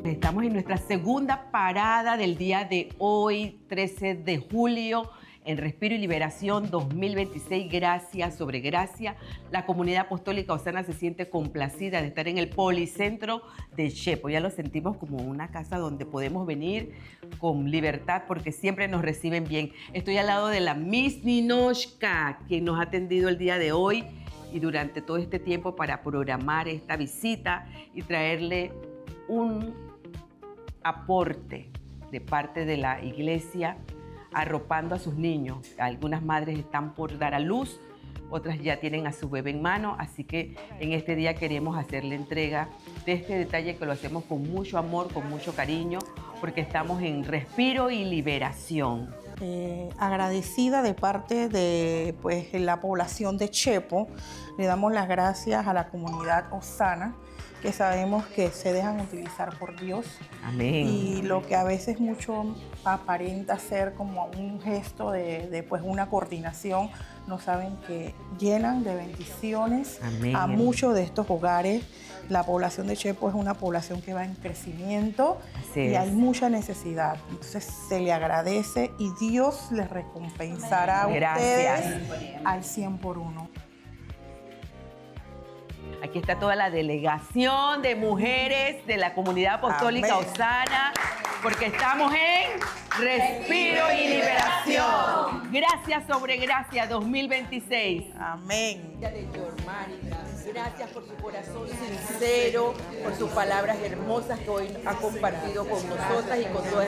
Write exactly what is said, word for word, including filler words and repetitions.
pues estamos en nuestra segunda parada del día de hoy, trece de julio, en Respiro y Liberación dos mil veintiséis, gracia sobre gracia. La comunidad apostólica Osana se siente complacida de estar en el Policentro de Chepo. Ya lo sentimos como una casa donde podemos venir con libertad porque siempre nos reciben bien. Estoy al lado de la Miss Ninochka, quien nos ha atendido el día de hoy y durante todo este tiempo para programar esta visita y traerle un aporte de parte de la iglesia arropando a sus niños. Algunas madres están por dar a luz, otras ya tienen a su bebé en mano, así que en este día queremos hacerle entrega de este detalle que lo hacemos con mucho amor, con mucho cariño, porque estamos en Respiro y Liberación. Eh, agradecida de parte de pues, la población de Chepo, le damos las gracias a la comunidad Osana, que sabemos que se dejan utilizar por Dios. Amén. Y lo que a veces mucho aparenta ser como un gesto de, de pues, una coordinación, no saben que llenan de bendiciones Amén. A muchos de estos hogares. La población de Chepo es una población que va en crecimiento. Así y es. hay mucha necesidad. Entonces se le agradece y Dios les recompensará a Gracias. ustedes al cien por uno. Aquí está toda la delegación de mujeres de la comunidad apostólica Amén. Osana, porque estamos en Respiro y Liberación. Gracias sobre gracia dos mil veintiséis. Amén. De Yormari, gracias por su corazón sincero, por sus palabras hermosas que hoy ha compartido con nosotras y con todas